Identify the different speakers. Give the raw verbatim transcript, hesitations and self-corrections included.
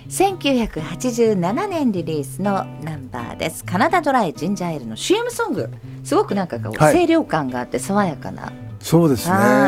Speaker 1: せんきゅうひゃくはちじゅうななねんリリースのナンバーです。カナダドライジンジャーエールの シーエム ソング、すごくなんかこう、はい、清涼感があって爽やかな。
Speaker 2: そうですね。